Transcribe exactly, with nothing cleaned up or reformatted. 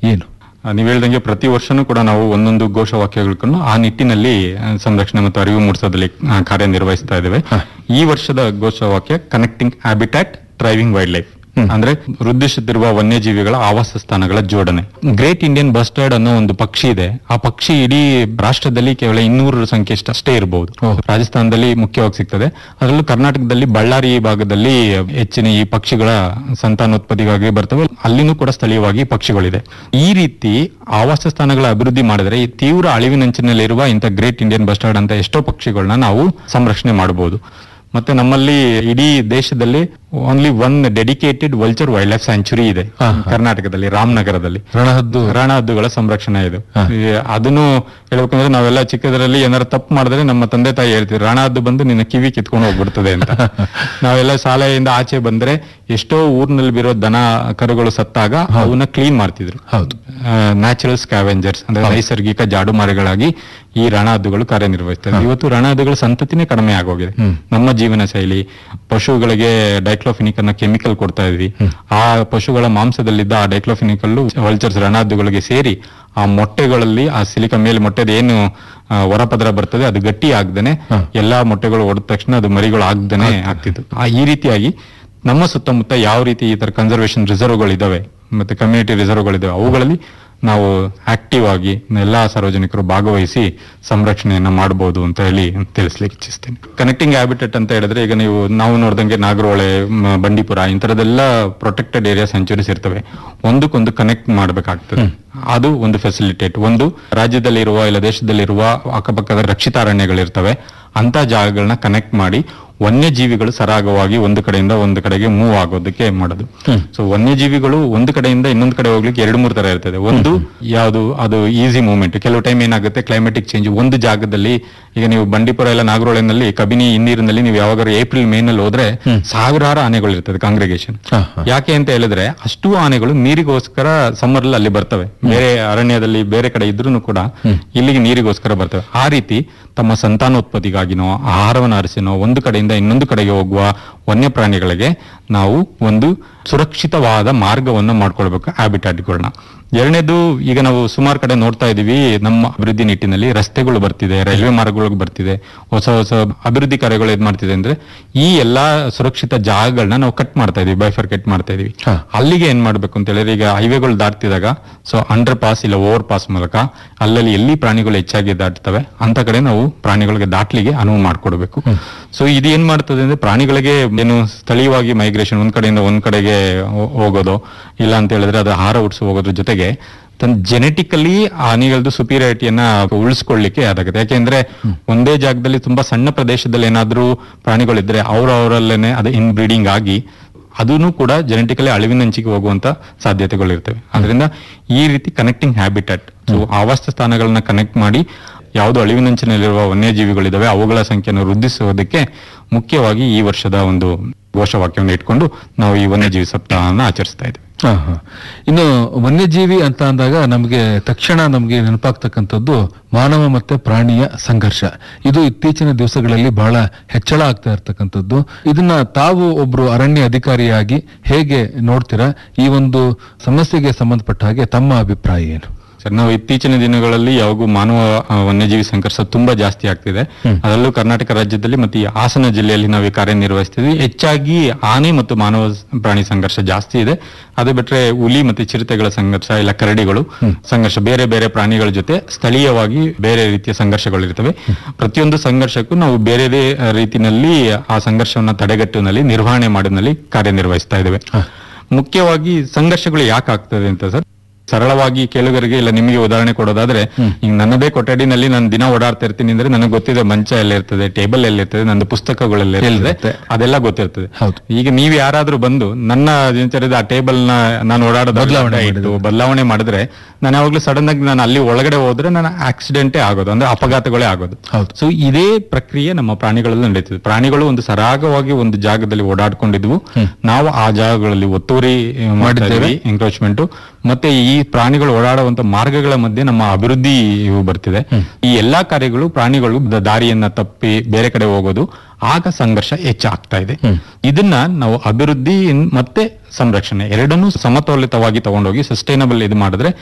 ಏನು? ನೀವು ಹೇಳ್ದಂಗೆ ಪ್ರತಿ ವರ್ಷನೂ ಕೂಡ ನಾವು ಒಂದೊಂದು ಘೋಷವಾಕ್ಯಗಳನ್ನು ಆ ನಿಟ್ಟಿನಲ್ಲಿ ಆ, ಸಂರಕ್ಷಣೆ ಮತ್ತು ಅರಿವು ಮೂಡಿಸೋದಲ್ಲಿ ಆ, ಕಾರ್ಯನಿರ್ವಹಿಸ್ತಾ ಇದ್ದೇವೆ. ಈ ವರ್ಷದ ಘೋಷವಾಕ್ಯ connecting habitat driving wild life, ಅಂದ್ರೆ ವೃದ್ಧಿಸುತ್ತಿರುವ ವನ್ಯಜೀವಿಗಳ ಆವಾಸ ಸ್ಥಾನಗಳ ಜೋಡಣೆ. ಗ್ರೇಟ್ ಇಂಡಿಯನ್ ಬಸ್ಟರ್ಡ್ ಅನ್ನೋ ಒಂದು ಪಕ್ಷಿ ಇದೆ. ಆ ಪಕ್ಷಿ ಇಡೀ ರಾಷ್ಟ್ರದಲ್ಲಿ ಕೇವಲ ಇನ್ನೂರ ಸಂಖ್ಯೆ ಅಷ್ಟೇ ಇರಬಹುದು. ರಾಜಸ್ಥಾನದಲ್ಲಿ ಮುಖ್ಯವಾಗಿ ಸಿಗ್ತದೆ. ಅದರಲ್ಲೂ ಕರ್ನಾಟಕದಲ್ಲಿ ಬಳ್ಳಾರಿ ಭಾಗದಲ್ಲಿ ಹೆಚ್ಚಿನ ಈ ಪಕ್ಷಿಗಳ ಸಂತಾನೋತ್ಪತ್ತಿಗಾಗಿ ಬರ್ತವೆ. ಅಲ್ಲಿನೂ ಕೂಡ ಸ್ಥಳೀಯವಾಗಿ ಪಕ್ಷಿಗಳಿದೆ. ಈ ರೀತಿ ಆವಾಸ ಸ್ಥಾನಗಳ ಅಭಿವೃದ್ಧಿ ಮಾಡಿದ್ರೆ ಈ ತೀವ್ರ ಅಳಿವಿನಂಚಿನಲ್ಲಿರುವ ಇಂಥ ಗ್ರೇಟ್ ಇಂಡಿಯನ್ ಬಸ್ಟರ್ಡ್ ಅಂತ ಎಷ್ಟೋ ಪಕ್ಷಿಗಳನ್ನ ನಾವು ಸಂರಕ್ಷಣೆ ಮಾಡಬಹುದು. ಮತ್ತೆ ನಮ್ಮಲ್ಲಿ ಇಡೀ ದೇಶದಲ್ಲಿ only one dedicated vulture wild life sanctuary ಇದೆ ಕರ್ನಾಟಕದಲ್ಲಿ, ರಾಮನಗರದಲ್ಲಿ. ರಣಹದ್ದು ರಣಹದ್ದುಗಳ ಸಂರಕ್ಷಣೆ ಇದೆ. ಈ ಅದನ್ನು ಹೇಳ್ಬೇಕಂದ್ರೆ ನಾವೆಲ್ಲ ಚಿಕ್ಕದರಲ್ಲಿ ಏನಾರು ತಪ್ಪು ಮಾಡಿದ್ರೆ ನಮ್ಮ ತಂದೆ ತಾಯಿ ಹೇಳ್ತಿದ್ರು, ರಣಹದ್ದು ಬಂದು ನಿನ್ನ ಕಿವಿ ಕಿತ್ಕೊಂಡು ಹೋಗ್ಬಿಡ್ತದೆ ಅಂತ. ನಾವೆಲ್ಲ ಶಾಲೆಯಿಂದ ಆಚೆ ಬಂದ್ರೆ ಎಷ್ಟೋ ಊರಿನಲ್ಲಿ ಬಿರೋ ದನ ಕರುಗಳು ಸತ್ತಾಗ ಅವನ್ನ ಕ್ಲೀನ್ ಮಾಡ್ತಿದ್ರು. ಹೌದು, ನ್ಯಾಚುರಲ್ ಸ್ಕ್ಯಾವೆಂಜರ್ಸ್ ಅಂದ್ರೆ ನೈಸರ್ಗಿಕ ಜಾಡುಮಾರಿಗಳಾಗಿ ಈ ರಣಹದ್ದುಗಳು ಕಾರ್ಯನಿರ್ವಹಿಸ್ತವೆ. ಇವತ್ತು ರಣಹದ್ದುಗಳ ಸಂತತಿನೇ ಕಡಿಮೆ ಆಗೋಗಿದೆ. ನಮ್ಮ ಜೀವನ ಶೈಲಿ, ಪಶುಗಳಿಗೆ ಡೈಕ್ಲೋಫಿನಿಕ್ ಅನ್ನೋ ಕೆಮಿಕಲ್ ಕೊಡ್ತಾ ಇದ್ವಿ. ಆ ಪಶುಗಳ ಮಾಂಸದಲ್ಲಿದ್ದ ಆ ಡೈಕ್ಲೋಫಿನಿಕಲ್ ವಲ್ಚರ್ಸ್ ರಣಹದ್ದುಗಳಿಗೆ ಸೇರಿ ಆ ಮೊಟ್ಟೆಗಳಲ್ಲಿ ಆ ಸಿಲಿಕ ಮೇಲೆ ಮೊಟ್ಟೆದ ಏನು ಆ, ಹೊರಪದರ ಬರ್ತದೆ ಅದು ಗಟ್ಟಿ ಆಗ್ದೇನೆ ಎಲ್ಲಾ ಮೊಟ್ಟೆಗಳು ಹೊಡೆದ ತಕ್ಷಣ ಅದು ಮರಿಗಳು ಆಗ್ದೇನೆ ಆಗ್ತಿತ್ತು. ಆ ಈ ರೀತಿಯಾಗಿ ನಮ್ಮ ಸುತ್ತಮುತ್ತ ಯಾವ ರೀತಿ ಈ ತರ ಕನ್ಸರ್ವೇಷನ್ ರಿಸರ್ವ್ಗಳಿದಾವೆ ಮತ್ತೆ ಕಮ್ಯುನಿಟಿ ರಿಸರ್ವ್ಗಳಿದಾವೆ ಅವುಗಳಲ್ಲಿ ನಾವು ಆಕ್ಟಿವ್ ಆಗಿ ಎಲ್ಲಾ ಸಾರ್ವಜನಿಕರು ಭಾಗವಹಿಸಿ ಸಂರಕ್ಷಣೆಯನ್ನ ಮಾಡಬಹುದು ಅಂತ ಹೇಳಿ ತಿಳಿಸ್ಲಿಕ್ಕೆ ಇಚ್ಛಿಸ್ತೇನೆ. ಕನೆಕ್ಟಿಂಗ್ ಹ್ಯಾಬಿಟೇಟ್ ಅಂತ ಹೇಳಿದ್ರೆ ಈಗ ನೀವು ನಾವು ನೋಡ್ದಂಗೆ ನಾಗರಹೊಳೆ, ಮ, ಬಂಡೀಪುರ ಇಂತರದೆಲ್ಲ ಪ್ರೊಟೆಕ್ಟೆಡ್ ಏರಿಯಾ ಸೆಂಚುರೀಸ್ ಇರ್ತವೆ. ಒಂದಕ್ಕೊಂದು ಕನೆಕ್ಟ್ ಮಾಡಬೇಕಾಗ್ತದೆ. ಅದು ಒಂದು ಫೆಸಿಲಿಟೇಟ್. ಒಂದು ರಾಜ್ಯದಲ್ಲಿರುವ ಇಲ್ಲ ದೇಶದಲ್ಲಿರುವ ಅಕ್ಕಪಕ್ಕದ ರಕ್ಷಿತ ಅರಣ್ಯಗಳಿರ್ತವೆ, ಅಂತ ಜಾಗಗಳನ್ನ ಕನೆಕ್ಟ್ ಮಾಡಿ ವನ್ಯಜೀವಿಗಳು ಸರಾಗವಾಗಿ ಒಂದು ಕಡೆಯಿಂದ ಒಂದು ಕಡೆಗೆ ಮೂವ್ ಆಗೋದಕ್ಕೆ ಮಾಡೋದು. ಸೊ ವನ್ಯಜೀವಿಗಳು ಒಂದು ಕಡೆಯಿಂದ ಇನ್ನೊಂದು ಕಡೆ ಹೋಗ್ಲಿಕ್ಕೆ ಎರಡು ಮೂರು ತರ ಇರ್ತದೆ. ಒಂದು ಯಾವುದು ಅದು ಈಸಿ ಮೂವ್ಮೆಂಟ್. ಕೆಲವು ಟೈಮ್ ಏನಾಗುತ್ತೆ ಕ್ಲೈಮೆಟಿಕ್ ಚೇಂಜ್. ಒಂದು ಜಾಗದಲ್ಲಿ ಈಗ ನೀವು ಬಂಡೀಪುರ ಇಲ್ಲ ನಾಗರಹೊಳೆನಲ್ಲಿ ಕಬಿನಿ ಹಿನ್ನೀರಿನಲ್ಲಿ ನೀವು ಯಾವಾಗ ಏಪ್ರಿಲ್ ಮೇ ನಲ್ಲಿ ಹೋದ್ರೆ ಸಾವಿರಾರು ಆನೆಗಳು ಇರ್ತದೆ ಕಾಂಗ್ರಿಗೇಷನ್. ಯಾಕೆ ಅಂತ ಹೇಳಿದ್ರೆ ಅಷ್ಟು ಆನೆಗಳು ನೀರಿಗೋಸ್ಕರ ಸಮ್ಮರ್ ಅಲ್ಲಿ ಬರ್ತವೆ. ಬೇರೆ ಅರಣ್ಯದಲ್ಲಿ ಬೇರೆ ಕಡೆ ಇದ್ರೂ ಕೂಡ ಇಲ್ಲಿಗೆ ನೀರಿಗೋಸ್ಕರ ಬರ್ತವೆ. ಆ ರೀತಿ ತಮ್ಮ ಸಂತಾನೋತ್ಪತ್ತಿಗಾಗಿನೋ ಆಹಾರವನ್ನು ಅರಸಿನೋ ಒಂದು ಕಡೆಯಿಂದ ಇನ್ನೊಂದು ಕಡೆಗೆ ಹೋಗುವ ವನ್ಯ ಪ್ರಾಣಿಗಳಿಗೆ ನಾವು ಒಂದು ಸುರಕ್ಷಿತವಾದ ಮಾರ್ಗವನ್ನು ಮಾಡ್ಕೊಳ್ಬೇಕು ಹ್ಯಾಬಿಟ್ಯಾಟ್ಗಳನ್ನ. ಎರಡನೇದು, ಈಗ ನಾವು ಸುಮಾರು ಕಡೆ ನೋಡ್ತಾ ಇದೀವಿ ನಮ್ಮ ಅಭಿವೃದ್ಧಿ ನಿಟ್ಟಿನಲ್ಲಿ ರಸ್ತೆಗಳು ಬರ್ತಿದೆ, ರೈಲ್ವೆ ಮಾರ್ಗಗಳು ಬರ್ತಿದೆ, ಹೊಸ ಹೊಸ ಅಭಿವೃದ್ಧಿ ಕಾರ್ಯಗಳು ಏನ್ ಮಾಡ್ತಿದೆ ಅಂದ್ರೆ ಈ ಎಲ್ಲಾ ಸುರಕ್ಷಿತ ಜಾಗಗಳನ್ನ ನಾವು ಕಟ್ ಮಾಡ್ತಾ ಇದೀವಿ, ಬೈಫರ್ಕೇಟ್ ಮಾಡ್ತಾ ಇದೀವಿ. ಅಲ್ಲಿಗೆ ಏನ್ ಮಾಡ್ಬೇಕು ಅಂತ ಹೇಳಿದ್ರೆ ಈಗ ಹೈವೇಗಳು ದಾಟ್ತಿದಾಗ ಸೊ ಅಂಡರ್ ಪಾಸ್ ಇಲ್ಲ ಓವರ್ ಪಾಸ್ ಮೂಲಕ ಅಲ್ಲಲ್ಲಿ ಎಲ್ಲಿ ಪ್ರಾಣಿಗಳು ಹೆಚ್ಚಾಗಿ ದಾಟ್ತವೆ ಅಂತ ಕಡೆ ನಾವು ಪ್ರಾಣಿಗಳಿಗೆ ದಾಟ್ಲಿಗೆ ಅನುವು ಮಾಡ್ಕೊಡ್ಬೇಕು. ಸೊ ಇದು ಏನ್ ಮಾಡ್ತದೆ ಅಂದ್ರೆ ಪ್ರಾಣಿಗಳಿಗೆ ಏನು ಸ್ಥಳೀಯವಾಗಿ ಮೈಗ್ರೇಷನ್ ಒಂದ್ ಕಡೆಯಿಂದ ಒಂದ್ ಕಡೆಗೆ ಹೋ- ಹೋಗೋದು ಇಲ್ಲ ಅಂತ ಹೇಳಿದ್ರೆ ಅದು ಆಹಾರ ಉಡ್ಸಿ ಹೋಗೋದ್ರ ಜೊತೆಗೆ ತನ್ನ ಜೆನೆಟಿಕಲಿ ಆನೆಗಳದ್ದು ಸುಪೀರಿಯಾರಿಟಿಯನ್ನ ಉಳಿಸ್ಕೊಳ್ಳಿಕ್ಕೆ ಅದಾಗುತ್ತೆ. ಯಾಕೆಂದ್ರೆ ಒಂದೇ ಜಾಗದಲ್ಲಿ ತುಂಬಾ ಸಣ್ಣ ಪ್ರದೇಶದಲ್ಲಿ ಏನಾದ್ರೂ ಪ್ರಾಣಿಗಳಿದ್ರೆ ಅವ್ರ ಅವರಲ್ಲೇನೆ ಅದು ಇನ್ ಬ್ರೀಡಿಂಗ್ ಆಗಿ ಅದೂ ಕೂಡ ಜೆನೆಟಿಕಲಿ ಅಳಿವಿನಂಚಿಗೆ ಹೋಗುವಂತ ಸಾಧ್ಯತೆಗಳು ಇರ್ತವೆ. ಅದರಿಂದ ಈ ರೀತಿ ಕನೆಕ್ಟಿಂಗ್ ಹ್ಯಾಬಿಟ್ಯಾಟ್, ಸೊ ಆವಾಸ ಸ್ಥಾನಗಳನ್ನ ಕನೆಕ್ಟ್ ಮಾಡಿ ಯಾವುದು ಅಳಿವಿನಂಚಿನಲ್ಲಿರುವ ವನ್ಯಜೀವಿಗಳಿದಾವೆ ಅವುಗಳ ಸಂಖ್ಯೆಯನ್ನು ವೃದ್ಧಿಸುವುದಕ್ಕೆ ಮುಖ್ಯವಾಗಿ ಈ ವರ್ಷದ ಒಂದು ಘೋಷವಾಕ್ಯವನ್ನು ಇಟ್ಕೊಂಡು ನಾವು ಈ ವನ್ಯಜೀವಿ ಸಪ್ತಾಹವನ್ನು ಆಚರಿಸ್ತಾ ಇದ್ದೇವೆ. ಹಾ, ಹಾ. ಇನ್ನು ವನ್ಯಜೀವಿ ಅಂತ ಅಂದಾಗ ನಮಗೆ ತಕ್ಷಣ ನಮಗೆ ನೆನಪಾಗ್ತಕ್ಕಂಥದ್ದು ಮಾನವ ಮತ್ತೆ ಪ್ರಾಣಿಯ ಸಂಘರ್ಷ. ಇದು ಇತ್ತೀಚಿನ ದಿವಸಗಳಲ್ಲಿ ಬಹಳ ಹೆಚ್ಚಳ ಆಗ್ತಾ ಇರ್ತಕ್ಕಂಥದ್ದು. ಇದನ್ನ ತಾವು ಒಬ್ರು ಅರಣ್ಯ ಅಧಿಕಾರಿಯಾಗಿ ಹೇಗೆ ನೋಡ್ತೀರಾ? ಈ ಒಂದು ಸಮಸ್ಯೆಗೆ ಸಂಬಂಧಪಟ್ಟ ಹಾಗೆ ತಮ್ಮ ಅಭಿಪ್ರಾಯ ಏನು? ಸರ್, ನಾವು ಇತ್ತೀಚಿನ ದಿನಗಳಲ್ಲಿ ಯಾವಾಗೂ ಮಾನವ ಆ, ವನ್ಯಜೀವಿ ಸಂಘರ್ಷ ತುಂಬಾ ಜಾಸ್ತಿ ಆಗ್ತಿದೆ. ಅದರಲ್ಲೂ ಕರ್ನಾಟಕ ರಾಜ್ಯದಲ್ಲಿ ಮತ್ತೆ ಈ ಹಾಸನ ಜಿಲ್ಲೆಯಲ್ಲಿ ನಾವು ಈ ಕಾರ್ಯನಿರ್ವಹಿಸ್ತಿದ್ವಿ. ಹೆಚ್ಚಾಗಿ ಆನೆ ಮತ್ತು ಮಾನವ ಪ್ರಾಣಿ ಸಂಘರ್ಷ ಜಾಸ್ತಿ ಇದೆ. ಅದು ಬಿಟ್ರೆ ಹುಲಿ ಮತ್ತೆ ಚಿರತೆಗಳ ಸಂಘರ್ಷ ಇಲ್ಲ ಕರಡಿಗಳು ಸಂಘರ್ಷ, ಬೇರೆ ಬೇರೆ ಪ್ರಾಣಿಗಳ ಜೊತೆ ಸ್ಥಳೀಯವಾಗಿ ಬೇರೆ ರೀತಿಯ ಸಂಘರ್ಷಗಳು ಇರ್ತವೆ. ಪ್ರತಿಯೊಂದು ಸಂಘರ್ಷಕ್ಕೂ ನಾವು ಬೇರೆ ಬೇರೆ ರೀತಿಯಲ್ಲಿ ಆ ಸಂಘರ್ಷವನ್ನ ತಡೆಗಟ್ಟುವಲ್ಲಿ ನಿರ್ವಹಣೆ ಮಾಡೋದ್ರಲ್ಲಿ ಕಾರ್ಯನಿರ್ವಹಿಸ್ತಾ ಇದ್ದೇವೆ. ಮುಖ್ಯವಾಗಿ ಸಂಘರ್ಷಗಳು ಯಾಕೆ ಆಗ್ತದೆ ಅಂತ ಸರ್, ಸರಳವಾಗಿ ಕೇಳುಗರಿಗೆ ಇಲ್ಲ ನಿಮಗೆ ಉದಾಹರಣೆ ಕೊಡೋದಾದ್ರೆ, ಈಗ ನನ್ನದೇ ಕೊಠಡಿನಲ್ಲಿ ನಾನು ದಿನ ಓಡಾಡ್ತಾ ಇರ್ತೀನಿ ಅಂದ್ರೆ ನನಗೆ ಗೊತ್ತಿದೆ ಮಂಚ ಎಲ್ಲಿರ್ತದೆ, ಟೇಬಲ್ ಎಲ್ಲಿರ್ತದೆ, ನನ್ನ ಪುಸ್ತಕಗಳೆಲ್ಲ ಇರ್ತದೆ, ಅದೆಲ್ಲ ಗೊತ್ತಿರ್ತದೆ. ಈಗ ನೀವು ಯಾರಾದ್ರೂ ಬಂದು ನನ್ನ ದಿನಚರ್ಯದ ಆ ಟೇಬಲ್ ನ ನಾನು ಓಡಾಡೋದು ಬದಲಾವಣೆ ಇಟ್ಟು ಬದಲಾವಣೆ ಮಾಡಿದ್ರೆ ನಾನು ಯಾವಾಗ್ಲೂ ಸಡನ್ ಆಗಿ ನಾನು ಅಲ್ಲಿ ಒಳಗಡೆ ಹೋದ್ರೆ ನನ್ನ ಆಕ್ಸಿಡೆಂಟೇ ಆಗೋದು, ಅಂದ್ರೆ ಅಪಘಾತಗಳೇ ಆಗೋದು. ಸೊ ಇದೇ ಪ್ರಕ್ರಿಯೆ ನಮ್ಮ ಪ್ರಾಣಿಗಳಲ್ಲಿ ನಡೀತದೆ. ಪ್ರಾಣಿಗಳು ಒಂದು ಸರಾಗವಾಗಿ ಒಂದು ಜಾಗದಲ್ಲಿ ಓಡಾಡ್ಕೊಂಡಿದ್ವು, ನಾವು ಆ ಜಾಗಗಳಲ್ಲಿ ಒತ್ತುವರಿ ಮಾಡಿದ್ದೇವೆ, ಎಂಕ್ರೋಚ್ಮೆಂಟ್, ಮತ್ತೆ ಈ ಪ್ರಾಣಿಗಳು ಓಡಾಡುವಂತ ಮಾರ್ಗಗಳ ಮಧ್ಯೆ ನಮ್ಮ ಅಭಿವೃದ್ಧಿ ಬರ್ತಿದೆ. ಈ ಎಲ್ಲಾ ಕಾರ್ಯಗಳು ಪ್ರಾಣಿಗಳು ದ- ದಾರಿಯನ್ನ ತಪ್ಪಿ ಬೇರೆ ಕಡೆ ಹೋಗೋದು, ಆಗ ಸಂಘರ್ಷ ಹೆಚ್ಚಾಗ್ತಾ ಇದೆ. ಇದನ್ನ ನಾವು ಅಭಿವೃದ್ಧಿ ಮತ್ತೆ ಸಂರಕ್ಷಣೆ ಎರಡನ್ನೂ ಸಮತೋಲಿತವಾಗಿ ತಗೊಂಡೋಗಿ ಸಸ್ಟೈನಬಲ್ ಇದು ಮಾಡಿದ್ರೆ